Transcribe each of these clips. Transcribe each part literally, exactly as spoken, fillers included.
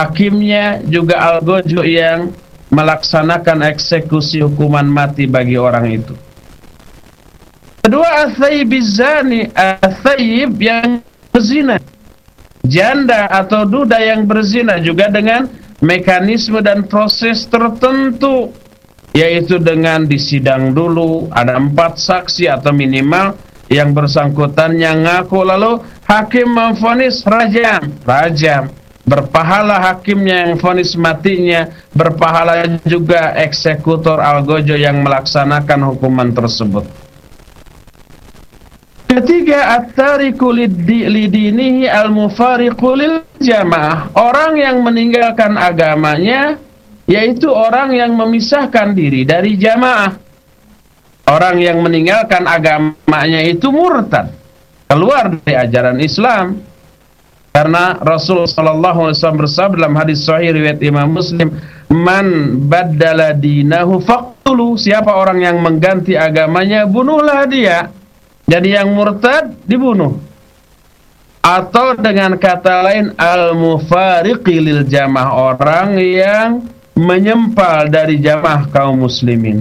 hakimnya juga algojo yang melaksanakan eksekusi hukuman mati bagi orang itu. Kedua, as-sayyib zani, as-sayyib yang berzina, janda atau duda yang berzina juga dengan mekanisme dan proses tertentu, yaitu dengan disidang dulu, ada empat saksi atau minimal yang bersangkutan yang ngaku, lalu hakim memvonis rajam, rajam. Berpahala hakimnya yang vonis matinya, berpahala juga eksekutor algojo yang melaksanakan hukuman tersebut. Ketiga, at-tariku lidinihi al-mufariqu lil jamaah, orang yang meninggalkan agamanya, yaitu orang yang memisahkan diri dari jamaah. Orang yang meninggalkan agamanya itu murtad, keluar dari ajaran Islam. Karena Rasul sallallahu alaihi wasallam bersabda dalam hadis sahih riwayat Imam Muslim, "Man baddala dinahu faqtulu." Siapa orang yang mengganti agamanya, bunuhlah dia. Jadi yang murtad dibunuh. Atau dengan kata lain, al-mufariqi lil jamaah, orang yang menyempal dari jamaah kaum muslimin.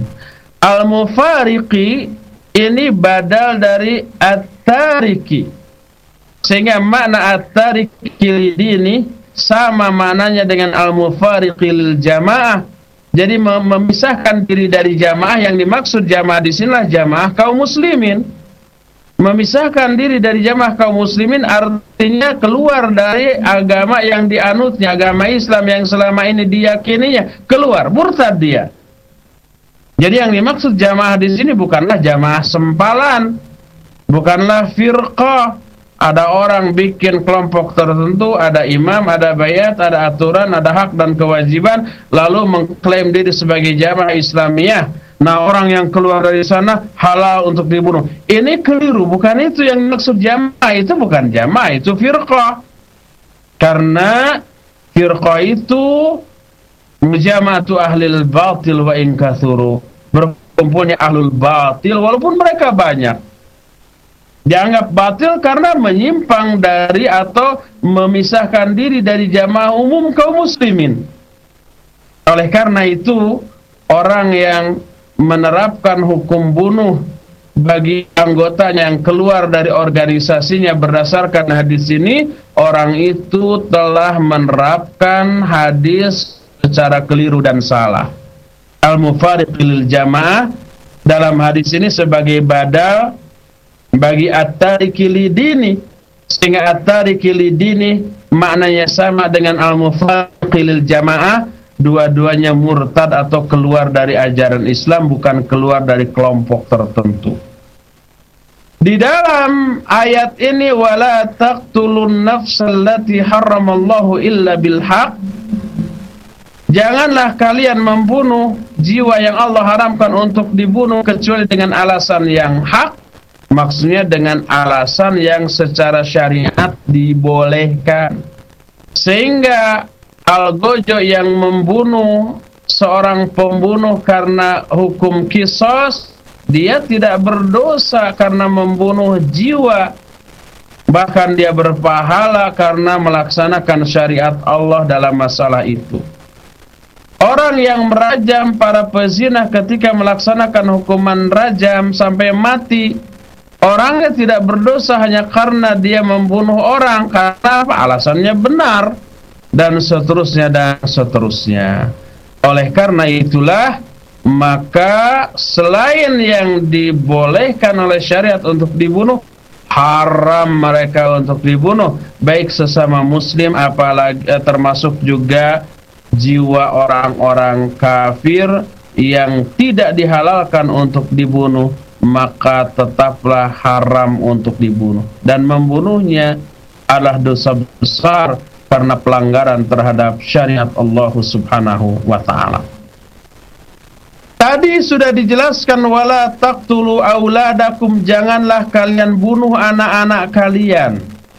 Al-mufariqi ini badal dari at-tariki, sehingga makna at-tariki lidini sama maknanya dengan al-mufariqi lil jamaah. Jadi mem memisahkan diri dari jamaah, yang dimaksud jamaah di sinilah jamaah kaum muslimin. Memisahkan diri dari jamaah kaum muslimin artinya keluar dari agama yang dianutnya, agama Islam yang selama ini diyakininya, keluar, murtad dia. Jadi yang dimaksud jamaah di sini bukanlah jamaah sempalan, bukanlah firqah. Ada orang bikin kelompok tertentu, ada imam, ada bayat, ada aturan, ada hak dan kewajiban, lalu mengklaim diri sebagai jamaah Islamiyah. Nah, orang yang keluar dari sana halal untuk dibunuh. Ini keliru, bukan itu yang dimaksud jamaah. Itu bukan jamaah, itu firqah. Karena firqah itu mujama'atu ahlil batil wa in kathuru, berkumpulnya ahlul batil walaupun mereka banyak. Dianggap batil karena menyimpang dari atau memisahkan diri dari jamaah umum kaum muslimin. Oleh karena itu, orang yang menerapkan hukum bunuh bagi anggotanya yang keluar dari organisasinya berdasarkan hadis ini, orang itu telah menerapkan hadis secara keliru dan salah. Al-mufariq lil jamaah dalam hadis ini sebagai badal bagi at-tariki lidini, sehingga at-tariki lidini maknanya sama dengan al-mufariq lil jamaah, dua-duanya murtad atau keluar dari ajaran Islam, bukan keluar dari kelompok tertentu. Di dalam ayat ini, wala taqtulun nafsallati haramallahu illa bil haq, janganlah kalian membunuh jiwa yang Allah haramkan untuk dibunuh kecuali dengan alasan yang hak. Maksudnya dengan alasan yang secara syariat dibolehkan. Sehingga algojo yang membunuh seorang pembunuh karena hukum kisos, dia tidak berdosa karena membunuh jiwa. Bahkan dia berpahala karena melaksanakan syariat Allah dalam masalah itu. Orang yang merajam para pezina ketika melaksanakan hukuman rajam sampai mati, orangnya tidak berdosa hanya karena dia membunuh orang, karena apa? Alasannya benar, dan seterusnya dan seterusnya. Oleh karena itulah, maka selain yang dibolehkan oleh syariat untuk dibunuh, haram mereka untuk dibunuh, baik sesama muslim, apalagi eh, termasuk juga jiwa orang-orang kafir yang tidak dihalalkan untuk dibunuh, maka tetaplah haram untuk dibunuh, dan membunuhnya adalah dosa besar karena pelanggaran terhadap syariat Allah Subhanahu wa ta'ala. Tadi sudah dijelaskan, wala taqtulu auladakum, janganlah kalian bunuh anak-anak kalian.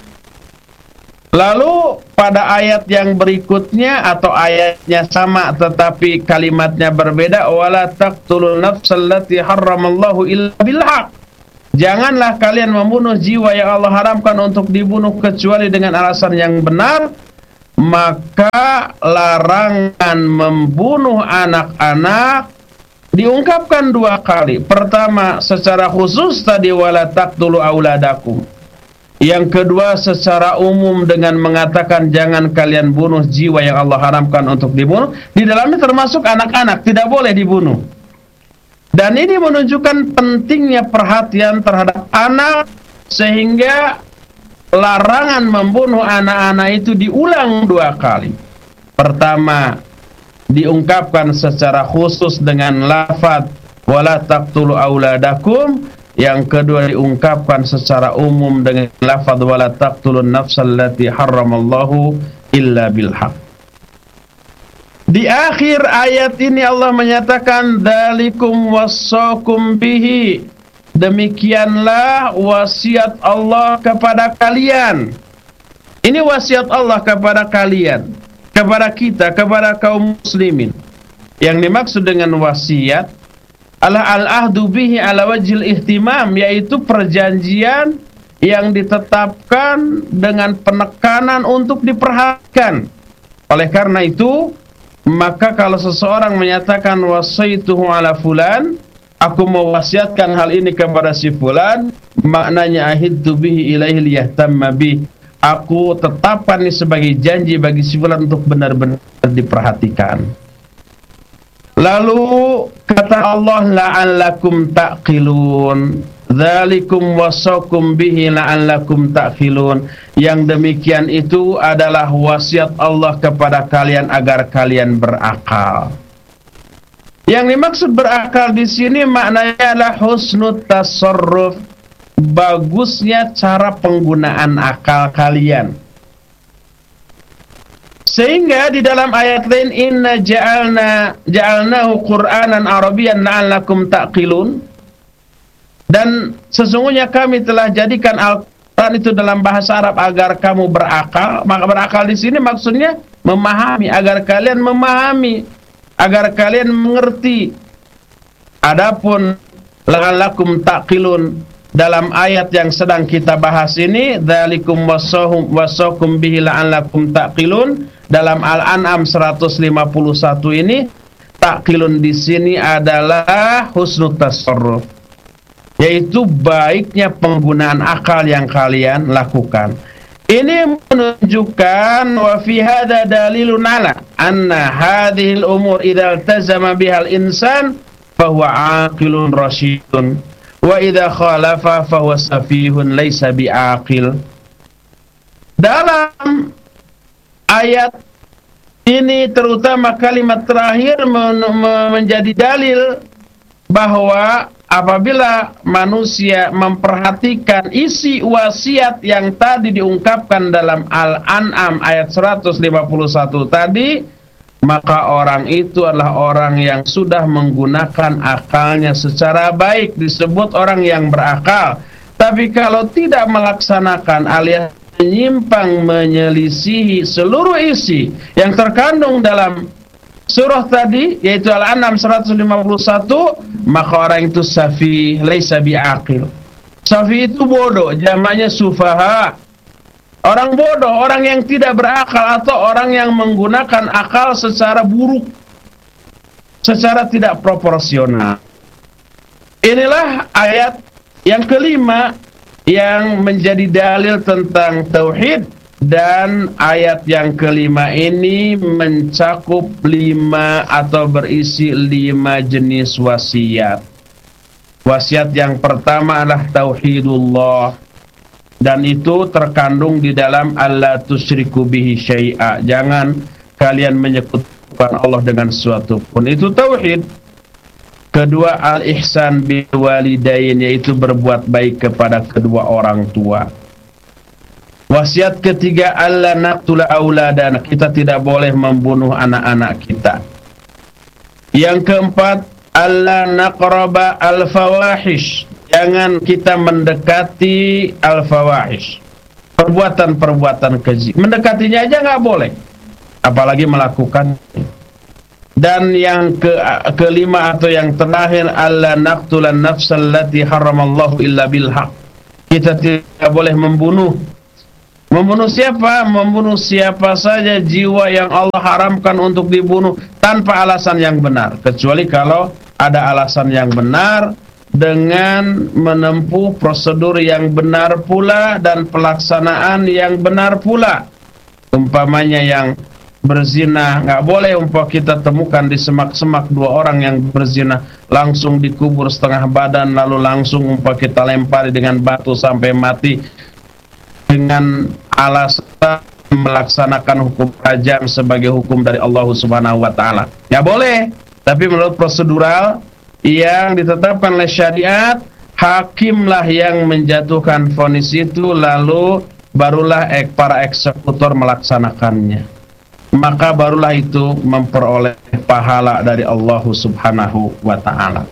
Lalu pada ayat yang berikutnya atau ayatnya sama tetapi kalimatnya berbeda, wala taqtulun nafsallati harramallahu illa bil haq, janganlah kalian membunuh jiwa yang Allah haramkan untuk dibunuh kecuali dengan alasan yang benar. maka larangan membunuh anak-anak diungkapkan dua kali. Pertama secara khusus tadi, wala taqtulu auladakum. Yang kedua secara umum dengan mengatakan jangan kalian bunuh jiwa yang Allah haramkan untuk dibunuh. Di dalamnya termasuk anak-anak, tidak boleh dibunuh. Dan ini menunjukkan pentingnya perhatian terhadap anak, sehingga larangan membunuh anak-anak itu diulang dua kali. Pertama diungkapkan secara khusus dengan lafaz wala taqtulu auladakum. Yang kedua diungkapkan secara umum dengan lafaz wala taqtulun nafsal lati harramallahu illa bil haq. Di akhir ayat ini Allah menyatakan dzalikum wassakum bihi, demikianlah wasiat Allah kepada kalian. Ini wasiat Allah kepada kalian, kepada kita, kepada kaum muslimin. Yang dimaksud dengan wasiat adalah al-ahdu bihi ala wajhil ihtimam, yaitu perjanjian yang ditetapkan dengan penekanan untuk diperhatikan. Oleh karena itu, maka kalau seseorang menyatakan wasaituhu ala fulan, aku mewasiatkan hal ini kepada si fulan, maknanya ahidtu bihi ilaihi liyahtamma bih, aku tetapkan ini sebagai janji bagi si fulan untuk benar-benar diperhatikan. Lalu kata Allah la'allakum ta'qilun, dzalikum wasakum bihi la'allakum ta'qilun. Yang demikian itu adalah wasiat Allah kepada kalian agar kalian berakal. Yang dimaksud berakal di sini maknanya adalah husnut tasarruf, bagusnya cara penggunaan akal kalian. Sehingga di dalam ayat lain inna ja'alna ja'alnahu qur'anan arabiyyan la'allakum ta'qilun, dan sesungguhnya kami telah jadikan Al-Qur'an itu dalam bahasa Arab agar kamu berakal. Maka berakal di sini maksudnya memahami, agar kalian memahami, agar kalian mengerti. Adapun la'allakum ta'qilun dalam ayat yang sedang kita bahas ini, dzalikum wasakum bihi la'allakum ta'qilun, dalam Al-An'am seratus lima puluh satu ini, ta'qilun di sini adalah husnul tasarruf, yaitu baiknya penggunaan akal yang kalian lakukan. Ini menunjukkan wa fi hadza dalilun ala anna hadhil umur idza iltazama bihal insan fa huwa aqilun rasyidun wa idza khalafa fa huwa safihun laisa biaqil. Dalam ayat ini terutama kalimat terakhir men menjadi dalil bahwa apabila manusia memperhatikan isi wasiat yang tadi diungkapkan dalam Al-An'am ayat seratus lima puluh satu tadi, maka orang itu adalah orang yang sudah menggunakan akalnya secara baik, disebut orang yang berakal. Tapi kalau tidak melaksanakan alias menyimpang, menyelisihi seluruh isi yang terkandung dalam surah tadi, yaitu Al-An'am seratus lima puluh satu, maka orang itu safi, laisa biaqil. Safi itu bodoh, jamaknya sufaha. Orang bodoh, orang yang tidak berakal, atau orang yang menggunakan akal secara buruk, secara tidak proporsional. Inilah ayat yang kelima yang menjadi dalil tentang tauhid. Dan ayat yang kelima ini mencakup lima atau berisi lima jenis wasiat. Wasiat yang pertama adalah tauhidullah, dan itu terkandung di dalam alla tusyriku bihi syai'a, jangan kalian menyekutukan Allah dengan sesuatu pun, itu tauhid. Kedua, al-ihsan bil walidain, yaitu berbuat baik kepada kedua orang tua. Wasiat ketiga, alla naqtula auladana, kita tidak boleh membunuh anak-anak kita. Yang keempat, alla naqraba al-fawahish, jangan kita mendekati al-fawahish, perbuatan-perbuatan keji. Mendekatinya aja nggak boleh, apalagi melakukan. Dan yang ke kelima atau yang terakhir, alla naqtulan nafsal lati haramallahu illa bil haq, kita tidak boleh membunuh Membunuh siapa? Membunuh siapa saja jiwa yang Allah haramkan untuk dibunuh tanpa alasan yang benar, kecuali kalau ada alasan yang benar dengan menempuh prosedur yang benar pula dan pelaksanaan yang benar pula. Umpamanya yang berzina, nggak boleh umpah kita temukan di semak-semak dua orang yang berzina, langsung dikubur setengah badan, lalu langsung umpah kita lempari dengan batu sampai mati dengan alasan melaksanakan hukum rajam sebagai hukum dari Allah Subhanahu wa taala. Ya boleh, tapi menurut prosedural yang ditetapkan oleh syariat, hakimlah yang menjatuhkan vonis itu, lalu barulah ek para eksekutor melaksanakannya. Maka barulah itu memperoleh pahala dari Allah Subhanahu wa taala.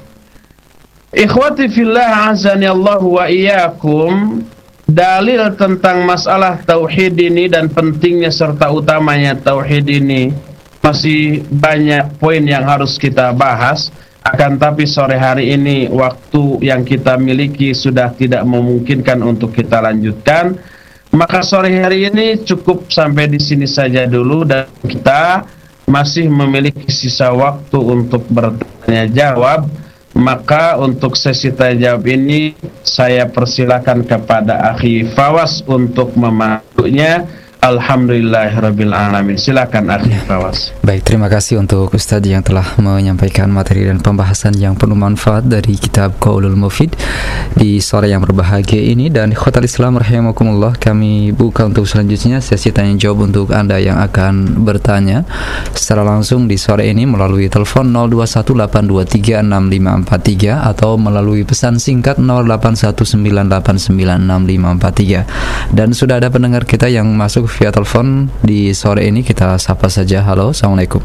Ikhwati fillah azani Allah wa iyyakum, dalil tentang masalah tauhid ini dan pentingnya serta utamanya tauhid ini masih banyak poin yang harus kita bahas. Akan tapi sore hari ini waktu yang kita miliki sudah tidak memungkinkan untuk kita lanjutkan. Maka sore hari ini cukup sampai di sini saja dulu, dan kita masih memiliki sisa waktu untuk bertanya jawab. Maka untuk sesi tanya jawab ini saya persilakan kepada Akhi Fawas untuk memandunya. Alhamdulillahirabbil alamin. Silakan Akhi Fawas. Baik, terima kasih untuk Ustadz yang telah menyampaikan materi dan pembahasan yang penuh manfaat dari kitab Qaulul Mufid di sore yang berbahagia ini. Dan ikhwatal Islam rahimakumullah, kami buka untuk selanjutnya sesi tanya jawab untuk Anda yang akan bertanya secara langsung di sore ini melalui telepon nol dua satu delapan dua tiga enam lima empat tiga atau melalui pesan singkat nol delapan satu sembilan delapan sembilan enam lima empat tiga. Dan sudah ada pendengar kita yang masuk via telepon di sore ini, kita sapa saja. Halo, assalamualaikum.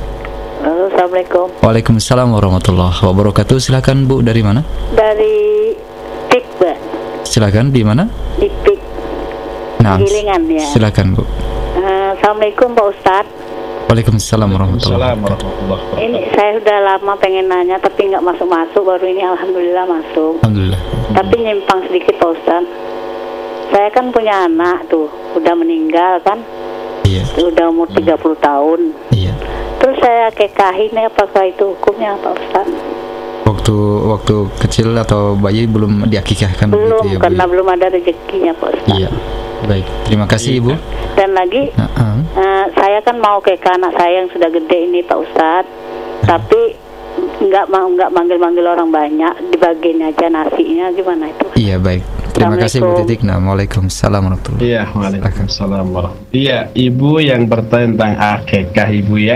Halo, assalamualaikum. Waalaikumsalam warahmatullahi wabarakatuh. Silakan Bu, dari mana? Dari Pik, Mbak. Silakan, di mana? Di Pik. Nah, Gilingan ya. silakan Bu. Uh, assalamualaikum Pak Ustadz. Waalaikumsalam warahmatullahi wabarakatuh. Ini saya sudah lama pengen nanya tapi nggak masuk-masuk, baru ini alhamdulillah masuk. Alhamdulillah. Tapi nyimpang sedikit Pak Ustadz. Saya kan punya anak tuh, udah meninggal kan? Iya. Udah umur tiga puluh tahun. Iya. Terus saya kekahin, apakah itu hukumnya Pak Ustadz? Waktu waktu kecil atau bayi belum diakikahkan Belum, begitu ya, Bu, karena ya? belum ada rezekinya Pak Ustadz. Iya. Baik, terima kasih Ibu. Dan lagi, Uh-huh. uh, saya kan mau ke anak saya yang sudah gede ini Pak Ustadz, tapi nggak mau nggak manggil-manggil orang banyak, dibagiin aja nasinya, gimana itu? Iya, baik. Terima kasih Bu Titik. Nah, Waalaikumsalam warahmatullahi Iya, waalaikumsalam warahmatullahi. Iya, Ibu yang bertanya tentang akikah Ibu ya.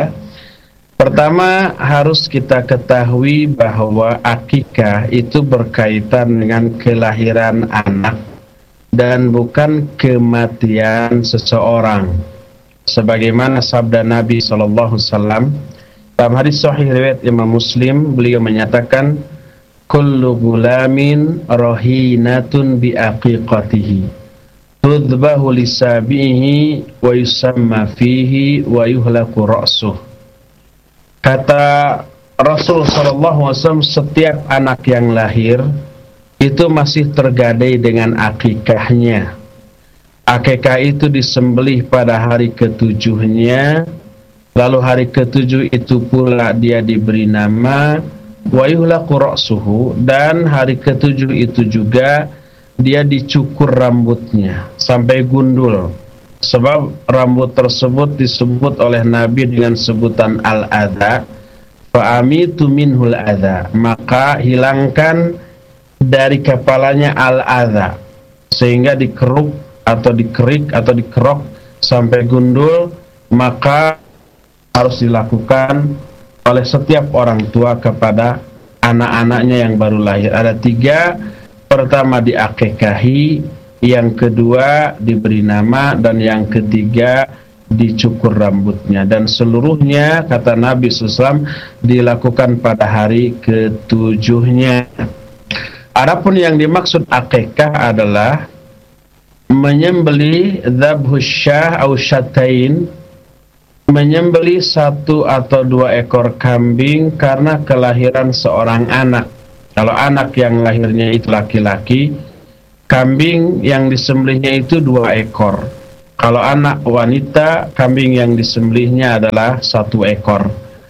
Pertama harus kita ketahui bahwa akikah itu berkaitan dengan kelahiran anak dan bukan kematian seseorang. Sebagaimana sabda Nabi sallallahu alaihi wasallam dalam hadis sahih riwayat Imam Muslim, beliau menyatakan, kullu gulamin rahinatun bi aqiqatihi tudbahu lisabihi wa yusamma fihi wa yuhlaku ra'suh. Kata Rasul sallallahu alaihi wasallam, setiap anak yang lahir itu masih tergadai dengan akikahnya. Akikah itu disembelih pada hari ketujuhnya, lalu hari ketujuh itu pula dia diberi nama wa yuhlaku ra'suhu, dan hari ketujuh itu juga dia dicukur rambutnya sampai gundul. Sebab rambut tersebut disebut oleh Nabi dengan sebutan al-adha, fa'amitu minhul adha, maka hilangkan dari kepalanya al-adha, sehingga dikeruk atau dikerik atau dikerok sampai gundul. Maka harus dilakukan oleh setiap orang tua kepada anak-anaknya yang baru lahir. Ada tiga. Pertama diakikahi, yang kedua diberi nama, dan yang ketiga dicukur rambutnya. Dan seluruhnya kata Nabi sallallahu alaihi wasallam dilakukan pada hari ketujuhnya. Adapun yang dimaksud akikah adalah menyembelih dzabhus syah au syatain, menyembelih satu atau dua ekor kambing karena kelahiran seorang anak. Kalau anak yang lahirnya itu laki-laki, kambing yang disembelihnya itu dua ekor. Kalau anak wanita, kambing yang disembelihnya adalah satu ekor.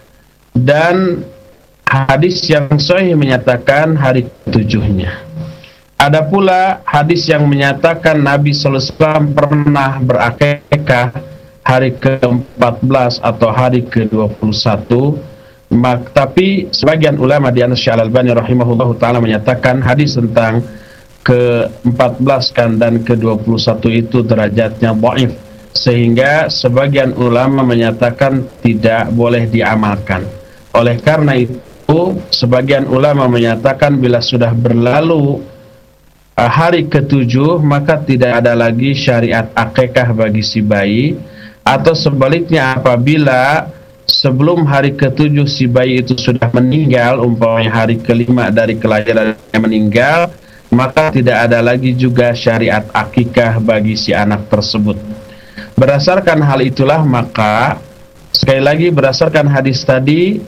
Dan hadis yang sahih menyatakan hari ketujuhnya. Ada pula hadis yang menyatakan Nabi sallallahu alaihi wasallam pernah berakikah hari ke empat belas atau hari ke dua puluh satu. Mak, tapi sebagian ulama di antaranya Syekh Al-Albani rahimahullahu taala menyatakan hadis tentang ke empat belas kan dan ke dua puluh satu itu derajatnya dhaif, sehingga sebagian ulama menyatakan tidak boleh diamalkan. Oleh karena itu sebagian ulama menyatakan bila sudah berlalu hari ketujuh maka tidak ada lagi syariat akikah bagi si bayi, atau sebaliknya apabila sebelum hari ketujuh si bayi itu sudah meninggal, umpamanya hari kelima dari kelahirannya meninggal, maka tidak ada lagi juga syariat akikah bagi si anak tersebut. Berdasarkan hal itulah maka sekali lagi berdasarkan hadis tadi,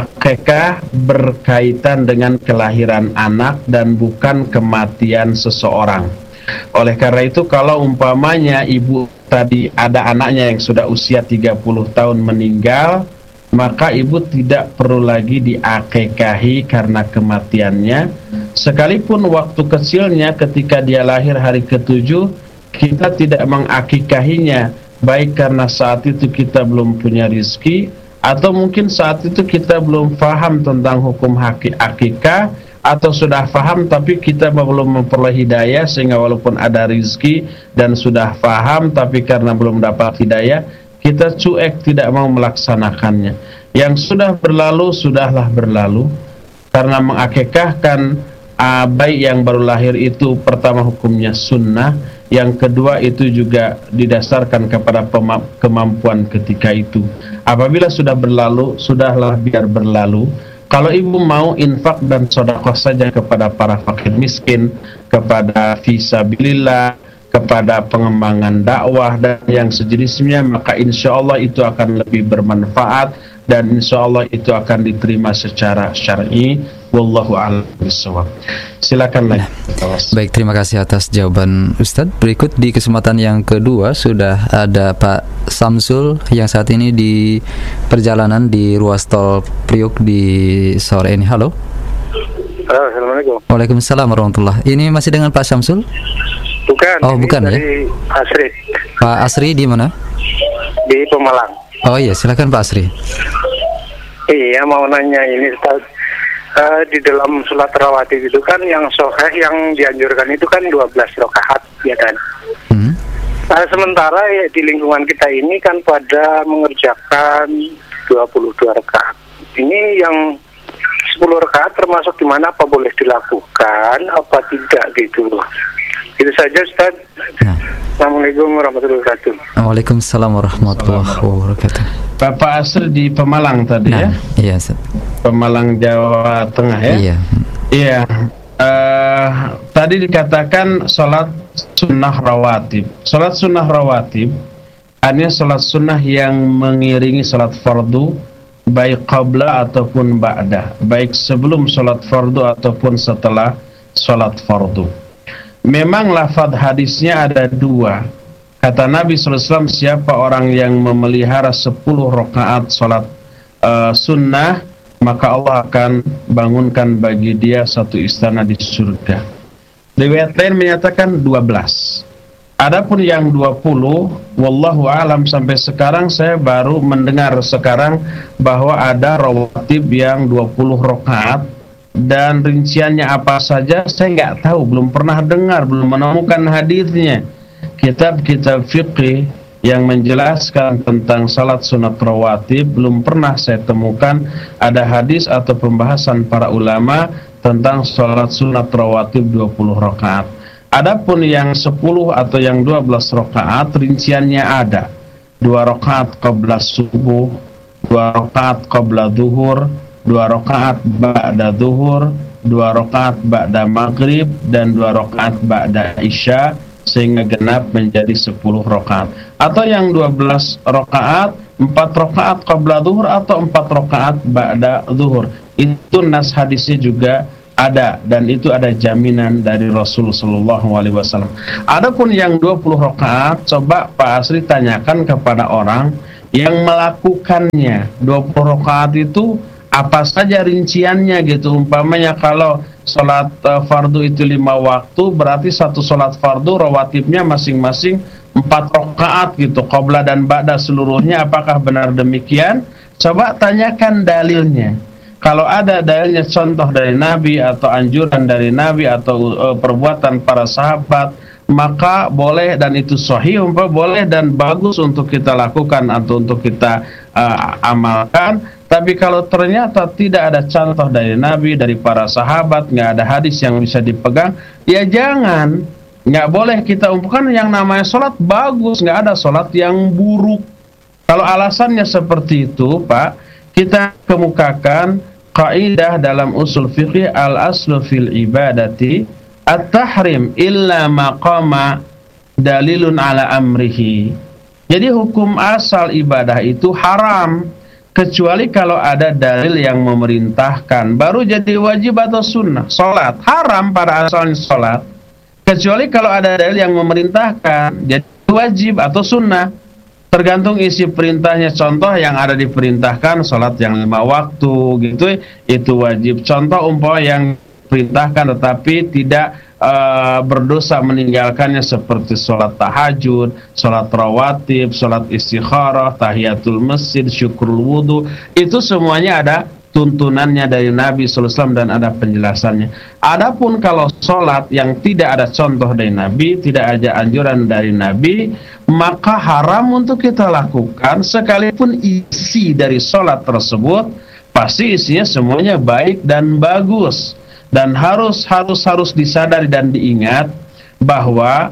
akikah berkaitan dengan kelahiran anak dan bukan kematian seseorang. Oleh karena itu kalau umpamanya ibu tadi ada anaknya yang sudah usia tiga puluh tahun meninggal, maka ibu tidak perlu lagi diakikahi karena kematiannya. Sekalipun waktu kecilnya ketika dia lahir hari ketujuh kita tidak mengakikahinya, baik karena saat itu kita belum punya rizki, atau mungkin saat itu kita belum paham tentang hukum akikah, atau sudah paham tapi kita belum memperoleh hidayah, sehingga walaupun ada rizki dan sudah paham tapi karena belum dapat hidayah kita cuek tidak mau melaksanakannya. Yang sudah berlalu sudahlah berlalu, karena mengakikahkan uh, bayi yang baru lahir itu pertama hukumnya sunnah, yang kedua itu juga didasarkan kepada kemampuan ketika itu. Apabila sudah berlalu, sudahlah biar berlalu. Kalau ibu mau infak dan sedekah saja kepada para fakir miskin, kepada fisabilillah, kepada pengembangan dakwah dan yang sejenisnya, maka insya Allah itu akan lebih bermanfaat dan insya Allah itu akan diterima secara syar'i. Wallahu a'lam bishawab. Silakan lagi. Baik, terima kasih atas jawaban Ustadz. Berikut di kesempatan yang kedua sudah ada Pak Samsul yang saat ini di perjalanan di ruas tol Priuk di sore ini. Halo. Halo, assalamualaikum. Waalaikumsalam warahmatullahi. Ini masih dengan Pak Samsul? Bukan. Oh, bukan ya. Dari Asri. Pak Asri di mana? Di Pemalang. Oh iya, silakan Pak Asri. Iya, mau nanya ini Ustaz. Uh, di dalam sholat rawatib itu kan yang sahih yang dianjurkan itu kan dua belas rakaat, ya kan? Hmm. Uh, sementara ya, di lingkungan kita ini kan pada mengerjakan dua puluh dua rakaat. Ini yang sepuluh rakaat termasuk di mana, apa boleh dilakukan apa tidak gitu loh. Itu saja Ustaz. Nah. Assalamualaikum warahmatullahi wabarakatuh. Waalaikumsalam warahmatullahi wabarakatuh. Bapak Asri di Pemalang tadi nah, ya? Iya, Ustaz. Pemalang Jawa Tengah ya? Iya. Iya. Uh, tadi dikatakan sholat sunnah rawatib. Sholat sunnah rawatib artinya sholat sunnah yang mengiringi sholat fardu, baik qabla ataupun ba'da, baik sebelum sholat fardu ataupun setelah sholat fardu. Memang lafaz hadisnya ada dua. Kata Nabi sallallahu alaihi wasallam, siapa orang yang memelihara sepuluh rakaat salat uh, sunnah, maka Allah akan bangunkan bagi dia satu istana di surga. Riwayat lain menyatakan dua belas. Adapun yang dua puluh, wallahu alam, sampai sekarang saya baru mendengar sekarang bahwa ada rawatib yang dua puluh rakaat. Dan rinciannya apa saja saya nggak tahu, belum pernah dengar, belum menemukan hadisnya. Kitab-kitab fikih yang menjelaskan tentang salat sunat rawatib belum pernah saya temukan ada hadis atau pembahasan para ulama tentang salat sunat rawatib dua puluh rakaat. Adapun yang sepuluh atau yang dua belas rakaat rinciannya ada. Dua rakaat qabla subuh, dua rakaat qabla zuhur, dua rakaat ba'da zuhur, dua rakaat ba'da maghrib, dan dua rakaat ba'da isya, sehingga genap menjadi sepuluh rakaat. Atau yang dua belas rakaat, empat rakaat qabla zuhur atau empat rakaat ba'da zuhur. Itu nas hadisnya juga ada, dan itu ada jaminan dari Rasul sallallahu alaihi wasallam. Adapun yang dua puluh rakaat, coba Pak Asri tanyakan kepada orang yang melakukannya. Dua puluh rakaat itu apa saja rinciannya gitu. Umpamanya kalau sholat uh, fardu itu lima waktu, berarti satu sholat fardu rawatibnya masing-masing empat rakaat gitu, qabla dan ba'da seluruhnya. Apakah benar demikian? Coba tanyakan dalilnya. Kalau ada dalilnya, contoh dari Nabi atau anjuran dari Nabi atau uh, perbuatan para sahabat, maka boleh, dan itu sahih, umpah boleh dan bagus untuk kita lakukan atau untuk kita uh, amalkan. Tapi kalau ternyata tidak ada contoh dari Nabi, dari para sahabat, nggak ada hadis yang bisa dipegang, ya jangan, nggak boleh kita umpahkan. Yang namanya sholat bagus, nggak ada sholat yang buruk. Kalau alasannya seperti itu, Pak, kita kemukakan kaidah dalam usul fikih, al-aslu fil ibadati at-tahrim illa maqama dalilun ala amrihi. Jadi hukum asal ibadah itu haram, kecuali kalau ada dalil yang memerintahkan, baru jadi wajib atau sunnah. Salat haram pada asalnya salat, kecuali kalau ada dalil yang memerintahkan, jadi wajib atau sunnah. Tergantung isi perintahnya. Contoh yang ada diperintahkan sholat yang lima waktu gitu, itu wajib. Contoh umpama yang perintahkan tetapi tidak uh, berdosa meninggalkannya, seperti sholat tahajud, sholat rawatib, sholat istikharah, tahiyatul masjid, syukrul wudu, itu semuanya ada tuntunannya dari Nabi sallallahu alaihi wasallam dan ada penjelasannya. Adapun kalau sholat yang tidak ada contoh dari Nabi, tidak ada anjuran dari Nabi, maka haram untuk kita lakukan, sekalipun isi dari sholat tersebut pasti isinya semuanya baik dan bagus. Dan harus harus harus disadari dan diingat bahwa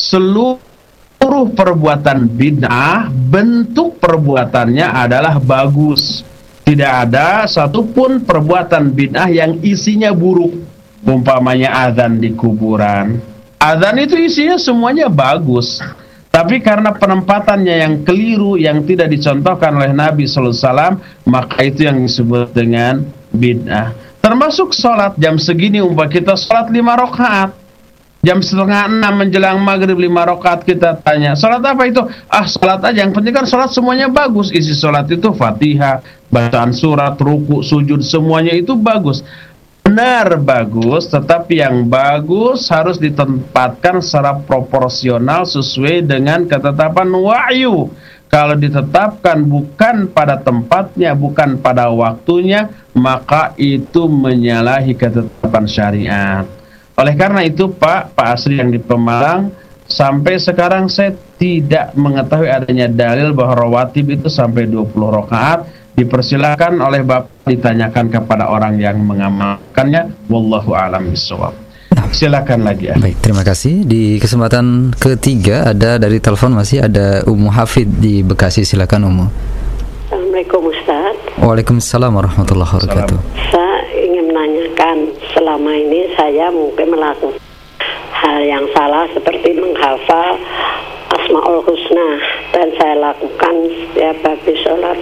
seluruh perbuatan bid'ah, bentuk perbuatannya adalah bagus. Tidak ada satupun perbuatan bid'ah yang isinya buruk. Umpamanya azan di kuburan, azan itu isinya semuanya bagus, tapi karena penempatannya yang keliru, yang tidak dicontohkan oleh Nabi sallallahu alaihi wasallam, maka itu yang disebut dengan bid'ah. Termasuk sholat jam segini, umpah kita sholat lima rakaat, jam setengah enam menjelang maghrib lima rakaat, kita tanya sholat apa itu? Ah, sholat aja, yang penting kan sholat semuanya bagus. Isi sholat itu Fatihah, bacaan surat, ruku, sujud, semuanya itu bagus. Benar bagus, tetapi yang bagus harus ditempatkan secara proporsional sesuai dengan ketetapan wahyu. Kalau ditetapkan bukan pada tempatnya, bukan pada waktunya, maka itu menyalahi ketetapan syariat. Oleh karena itu, Pak, Pak Asri yang di Pemalang, sampai sekarang saya tidak mengetahui adanya dalil bahwa rawatib itu sampai dua puluh rakaat. Dipersilakan oleh Bapak ditanyakan kepada orang yang mengamalkannya. Wallahu a'lam bishawab. Silakan lagi ya. Baik, terima kasih. Di kesempatan ketiga ada dari telepon, masih ada Ummu Hafid di Bekasi. Silakan Ummu. Assalamualaikum Ustaz. Waalaikumsalam warahmatullahi wabarakatuh. Saya ingin menanyakan, selama ini saya mungkin melakukan hal yang salah seperti menghafal Asmaul Husna, dan saya lakukan setiap habis sholat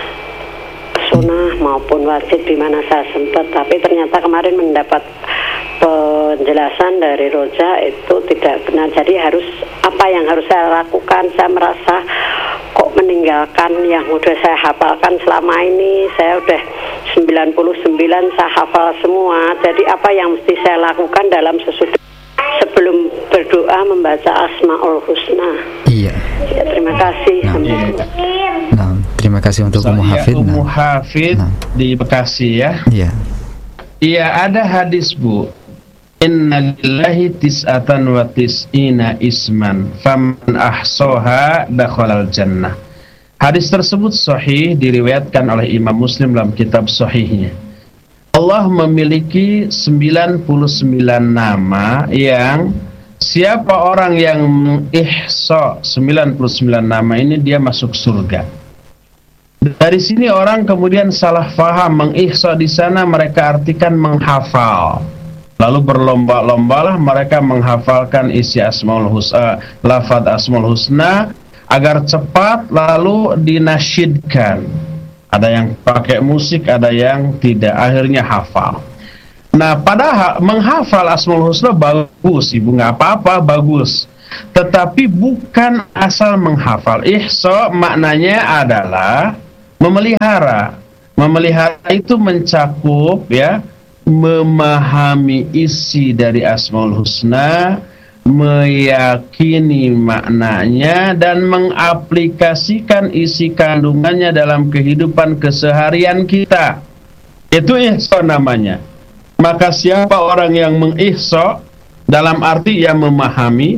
sunnah maupun wajib di mana saya sempat. Tapi ternyata kemarin mendapat penjelasan dari Roja itu tidak benar. Jadi harus apa yang harus saya lakukan? Saya merasa kok meninggalkan yang udah saya hafalkan selama ini. Saya udah sembilan puluh sembilan saya hafal semua. Jadi apa yang mesti saya lakukan dalam sesudah sebelum berdoa membaca Asmaul Husna? Iya. Ya, terima kasih. Nah, iya. Nah, terima kasih untuk Ummu Hafid. Ummu Hafid nah. di Bekasi ya. Iya. Iya, ada hadis, Bu. Inna lillahi tis'atan wa tis'ina isman faman ahsoha dakhalal jannah. Hadis tersebut sahih, diriwayatkan oleh Imam Muslim dalam kitab sahihnya. Allah memiliki sembilan puluh sembilan nama yang siapa orang yang mengihsa sembilan puluh sembilan nama ini, dia masuk surga. Dari sini orang kemudian salah faham, mengihsa di sana mereka artikan menghafal. Lalu berlomba-lombalah mereka menghafalkan isi Asmaul Husna, lafaz Asmaul Husna agar cepat lalu dinasyidkan. Ada yang pakai musik, ada yang tidak, akhirnya hafal. Nah, padahal menghafal Asmaul Husna bagus, Ibu, nggak apa-apa, bagus. Tetapi bukan asal menghafal. Ihsa maknanya adalah memelihara. Memelihara itu mencakup, ya, memahami isi dari Asmaul Husna, meyakini maknanya, dan mengaplikasikan isi kandungannya dalam kehidupan keseharian kita. Itu ihsa namanya. Maka siapa orang yang mengihsa, dalam arti yang memahami,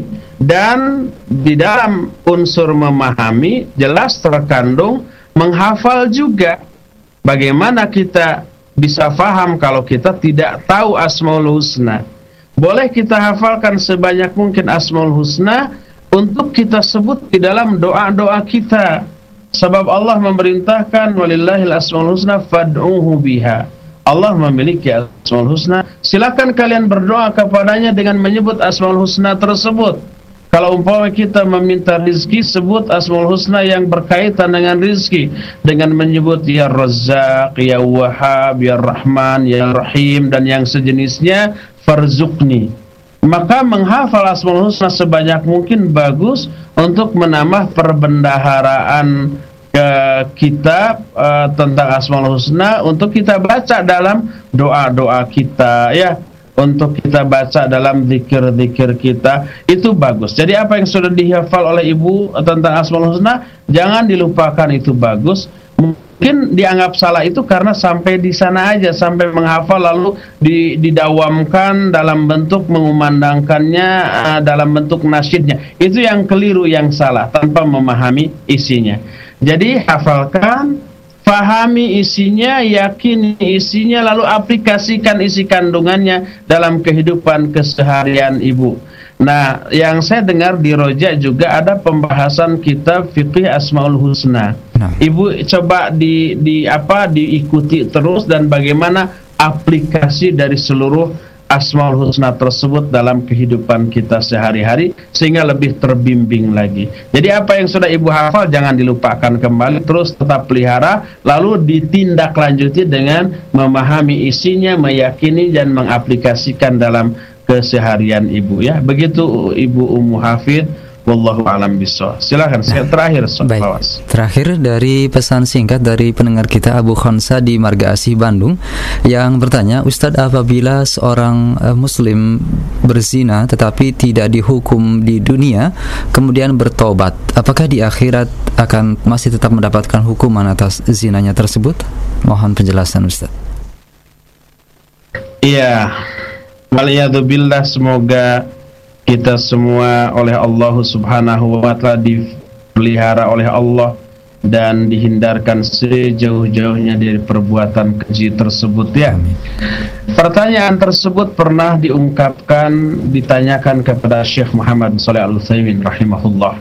dan di dalam unsur memahami jelas terkandung menghafal juga. Bagaimana kita bisa faham kalau kita tidak tahu Asmaul Husna? Boleh kita hafalkan sebanyak mungkin Asmaul Husna untuk kita sebut di dalam doa-doa kita. Sebab Allah memerintahkan walillahil asmaul husna fad'uhu biha. Allah memiliki Asmaul Husna, silakan kalian berdoa kepadanya dengan menyebut Asmaul Husna tersebut. Kalau umpama kita meminta rizki, sebut Asmaul Husna yang berkaitan dengan rizki, dengan menyebut Ya Razzaq, Ya Wahhab, Ya Rahman, Ya Rahim, dan yang sejenisnya, farzuqni. Maka menghafal Asmaul Husna sebanyak mungkin bagus untuk menambah perbendaharaan ke kita uh, tentang Asmaul Husna, untuk kita baca dalam doa-doa kita, ya, untuk kita baca dalam zikir-zikir kita, itu bagus. Jadi apa yang sudah dihafal oleh Ibu tentang Asmaul Husna, jangan dilupakan, itu bagus. Mungkin dianggap salah itu karena sampai di sana aja, sampai menghafal lalu didawamkan dalam bentuk mengumandangkannya, uh, dalam bentuk nasyidnya. Itu yang keliru, yang salah, tanpa memahami isinya. Jadi hafalkan, fahami isinya, yakini isinya, lalu aplikasikan isi kandungannya dalam kehidupan keseharian Ibu. Nah, yang saya dengar di Roja juga ada pembahasan kitab Fiqih Asmaul Husna. Nah. Ibu coba di, di apa diikuti terus, dan bagaimana aplikasi dari seluruh Asmaul Husna tersebut dalam kehidupan kita sehari-hari, sehingga lebih terbimbing lagi. Jadi apa yang sudah Ibu hafal jangan dilupakan kembali, terus tetap pelihara, lalu ditindaklanjuti dengan memahami isinya, meyakini, dan mengaplikasikan dalam keseharian Ibu, ya. Begitu Ibu Ummu Hafid. Wallahu a'lam bishawab. Silakan, saya terakhir. Baik. Terakhir dari pesan singkat dari pendengar kita Abu Khonsa di Marga Asih Bandung yang bertanya, Ustadz, apabila seorang uh, muslim berzina tetapi tidak dihukum di dunia, kemudian bertobat, apakah di akhirat akan masih tetap mendapatkan hukuman atas zinanya tersebut? Mohon penjelasan, Ustadz. Iya. Waliyadzubillah, semoga kita semua oleh Allah Subhanahu wa Ta'ala dipelihara oleh Allah dan dihindarkan sejauh-jauhnya dari perbuatan keji tersebut, ya. Amin. Pertanyaan tersebut pernah diungkapkan, ditanyakan kepada Syekh Muhammad Shalih Al-Utsaimin rahimahullah,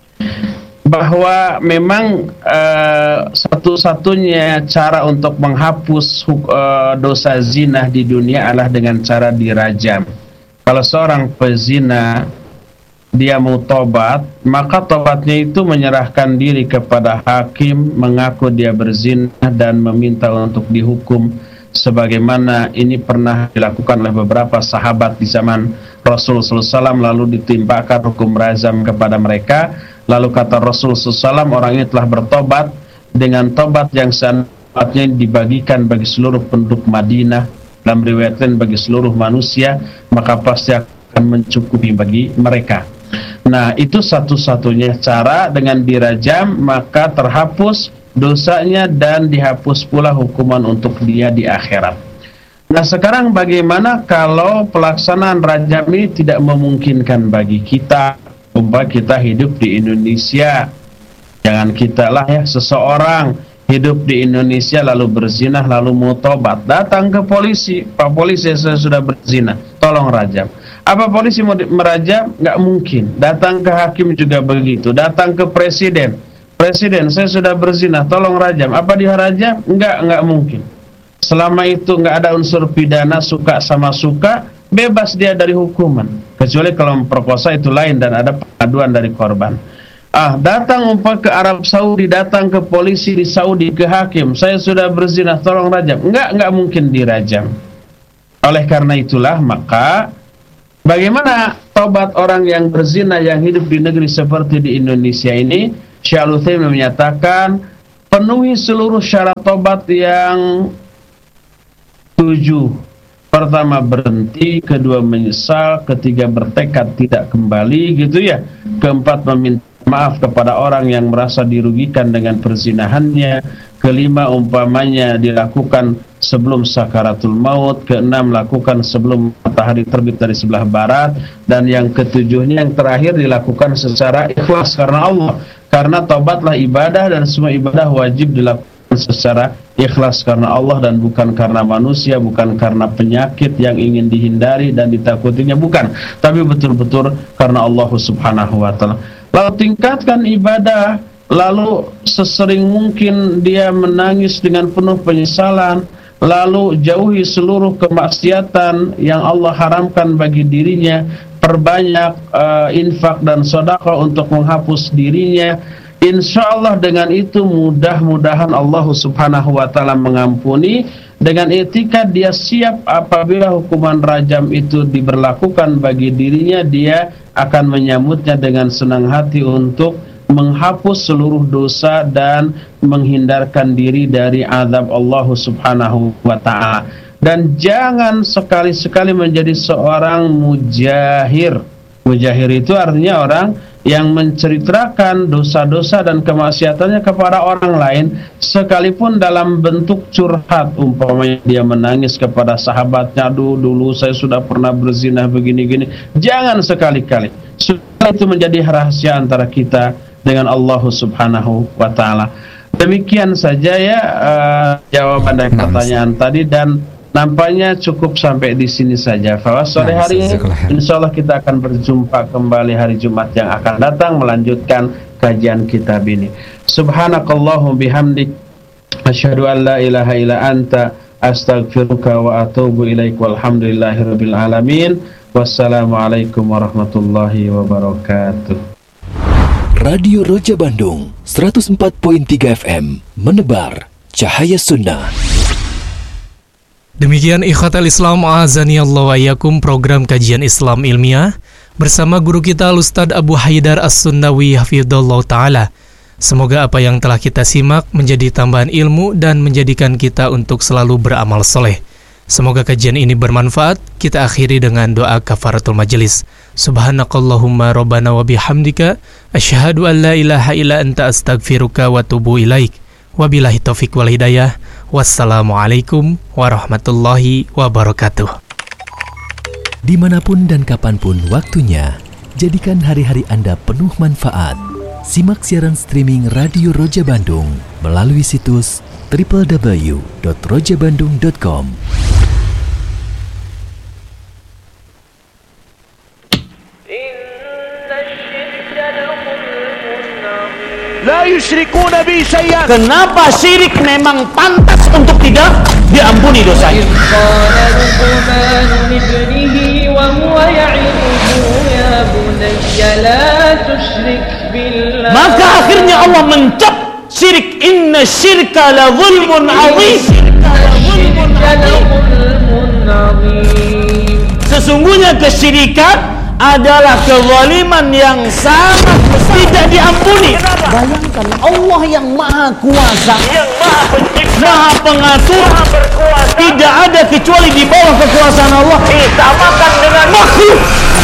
bahwa memang uh, satu-satunya cara untuk menghapus uh, dosa zina di dunia adalah dengan cara dirajam. Kalau seorang pezina dia mau tobat, maka tobatnya itu menyerahkan diri kepada hakim, mengaku dia berzina, dan meminta untuk dihukum sebagaimana ini pernah dilakukan oleh beberapa sahabat di zaman Rasul sallallahu alaihi wasallam, lalu ditimpakan hukum rajam kepada mereka. Lalu kata Rasul sallallahu alaihi wasallam, orang ini telah bertobat dengan tobat yang seandainya dibagikan bagi seluruh penduduk Madinah, dalam riwayat lain bagi seluruh manusia, maka pasti akan mencukupi bagi mereka. Nah, itu satu-satunya cara, dengan dirajam maka terhapus dosanya dan dihapus pula hukuman untuk dia di akhirat. Nah, sekarang bagaimana kalau pelaksanaan rajam ini tidak memungkinkan bagi kita? Umpama kita hidup di Indonesia, jangan kita lah ya, seseorang hidup di Indonesia lalu berzina, lalu mau tobat, datang ke polisi, Pak Polisi, saya sudah berzina, tolong rajam. Apa polisi mau merajam? Nggak mungkin. Datang ke hakim juga begitu, datang ke presiden, presiden, saya sudah berzina, tolong rajam. Apa dia rajam? Nggak, nggak mungkin. Selama itu nggak ada unsur pidana, suka sama suka, bebas dia dari hukuman. Kecuali kalau memperkosa, itu lain, dan ada pengaduan dari korban. Ah, datang umpah ke Arab Saudi, datang ke polisi di Saudi, ke hakim, saya sudah berzina, tolong rajam. Enggak, enggak mungkin dirajam. Oleh karena itulah maka bagaimana tobat orang yang berzina yang hidup di negeri seperti di Indonesia ini? Syekh Al-Utsaimin menyatakan penuhi seluruh syarat tobat yang tujuh. Pertama berhenti, kedua menyesal, ketiga bertekad tidak kembali gitu ya. Keempat meminta maaf kepada orang yang merasa dirugikan dengan perzinahannya. Kelima umpamanya dilakukan sebelum sakaratul maut. Keenam lakukan sebelum matahari terbit dari sebelah barat. Dan yang ketujuhnya yang terakhir dilakukan secara ikhlas karena Allah. Karena tobatlah ibadah dan semua ibadah wajib dilakukan secara ikhlas karena Allah dan bukan karena manusia, bukan karena penyakit yang ingin dihindari dan ditakutinya, bukan, tapi betul-betul karena Allah Subhanahu wa taala. Lalu tingkatkan ibadah, lalu sesering mungkin dia menangis dengan penuh penyesalan, lalu jauhi seluruh kemaksiatan yang Allah haramkan bagi dirinya, perbanyak uh, infak dan sedekah untuk menghapus dirinya. Insya Allah dengan itu mudah-mudahan Allah Subhanahu wa taala mengampuni. Dengan etikat dia siap apabila hukuman rajam itu diberlakukan bagi dirinya, dia akan menyambutnya dengan senang hati untuk menghapus seluruh dosa dan menghindarkan diri dari azab Allah Subhanahu wa taala. Dan jangan sekali-sekali menjadi seorang mujahir. Mujahir itu artinya orang yang menceritakan dosa-dosa dan kemaksiatannya kepada orang lain, sekalipun dalam bentuk curhat. Umpamanya dia menangis kepada sahabatnya, aduh dulu saya sudah pernah berzina begini-gini. Jangan sekali-kali. Sudah itu menjadi rahasia antara kita dengan Allah Subhanahu wa taala. Demikian saja ya uh, jawaban dari pertanyaan tadi, dan nampaknya cukup sampai di sini saja. Fawaz sore hari ini insyaallah kita akan berjumpa kembali hari Jumat yang akan datang melanjutkan kajian kitab ini. Subhanakallahum bihamdik asyhadu an la ilaha illa anta astaghfiruka wa atubu ilaik walhamdulillahirabbil alamin. Wassalamualaikum warahmatullahi wabarakatuh. Radio Roja Bandung seratus empat koma tiga F M menebar cahaya sunnah. Demikian ikhwatal Islam a'azani Allah wa iyyakum, program kajian Islam ilmiah bersama guru kita Ustaz Abu Haidar As-Sunnawi hafizallahu taala. Semoga apa yang telah kita simak menjadi tambahan ilmu dan menjadikan kita untuk selalu beramal soleh. Semoga kajian ini bermanfaat. Kita akhiri dengan doa kafaratul majelis. Subhanakallahumma rabbana wa bihamdika asyhadu an la ilaha illa anta astaghfiruka wa atubu ilaik. Wabillahi taufik wal hidayah. Wassalamualaikum warahmatullahi wabarakatuh. Dimanapun dan kapanpun waktunya, jadikan hari-hari Anda penuh manfaat. Simak siaran streaming Radio Roja Bandung melalui situs w w w dot roja bandung dot com. La yusyrikuna bi syai'an. Kenapa syirik memang pantas untuk tidak diampuni dosanya? Maka akhirnya Allah mencap syirik, inna syirka la zulmun azim. Sesungguhnya kesyirikan adalah kezaliman yang sangat tidak diampuni. Bayangkan Allah yang maha kuasa, yang maha pencipta, maha pengatur, maha berkuasa, tidak ada kecuali di bawah kekuasaan Allah. Disamakan dengan makhluk.